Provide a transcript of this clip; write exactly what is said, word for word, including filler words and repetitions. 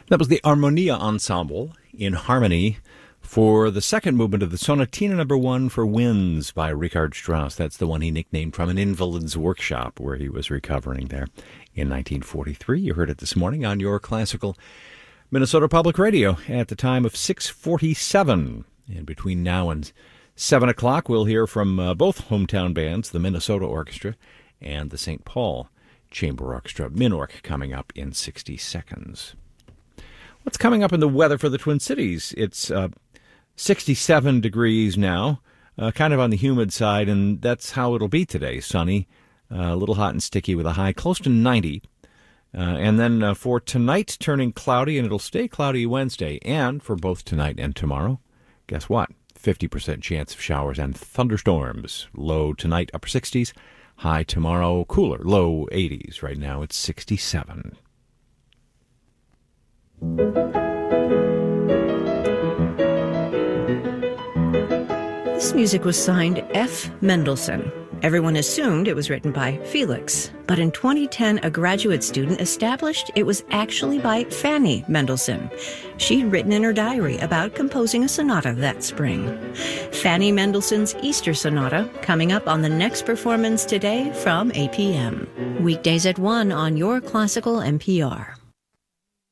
That was the Armonia Ensemble in Harmony for the second movement of the Sonatina Number One for Winds by Richard Strauss. That's the one he nicknamed From an Invalid's Workshop, where he was recovering there in nineteen forty-three. You heard it this morning on your classical Minnesota Public Radio at the time of six forty-seven. And between now and seven o'clock, we'll hear from uh, both hometown bands, the Minnesota Orchestra and the Saint Paul Chamber Orchestra. Minorc coming up in sixty seconds. What's coming up in the weather for the Twin Cities? It's uh, sixty-seven degrees now, uh, kind of on the humid side, and that's how it'll be today. Sunny, uh, a little hot and sticky with a high close to ninety. Uh, and then uh, for tonight, turning cloudy, and it'll stay cloudy Wednesday. And for both tonight and tomorrow, guess what? fifty percent chance of showers and thunderstorms. Low tonight, upper sixties. High tomorrow, cooler, low eighties. Right now, it's sixty-seven. This music was signed F. Mendelssohn. Everyone assumed it was written by Felix, but in twenty ten, a graduate student established it was actually by Fanny Mendelssohn. She'd written in her diary about composing a sonata that spring. Fanny Mendelssohn's Easter Sonata, coming up on the next performance today from eight p.m. Weekdays at one on your classical N P R.